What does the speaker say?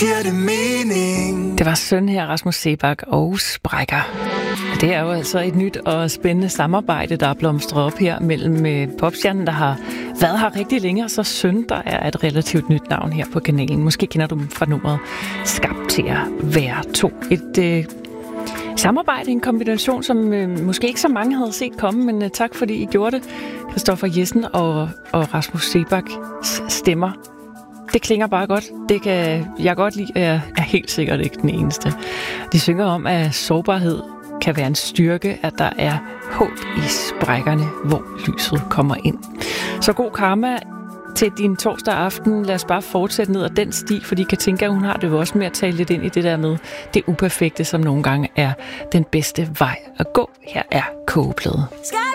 giver det mening. Det var søn her, Rasmus Seebach og Sprækker. Det er jo altså et nyt og spændende samarbejde, der er blomstret op her mellem popstjernen, der har været her rigtig længe, og så søn, der er et relativt nyt navn her på kanalen. Måske kender du dem fra nummeret Skabt til at være to. Et samarbejde, en kombination, som måske ikke så mange havde set komme, men tak fordi I gjorde det. Christoffer Jessen og Rasmus Seebachs stemmer. Det klinger bare godt. Det kan jeg godt lide, jeg er helt sikkert ikke den eneste. De synger om, at sårbarhed kan være en styrke, at der er håb i sprækkerne, hvor lyset kommer ind. Så god karma til din torsdag aften. Lad os bare fortsætte ned ad den sti, fordi Katinka, hun har det jo også med at tale lidt ind i det der med det uperfekte, som nogle gange er den bedste vej at gå. Her er Kogeplade.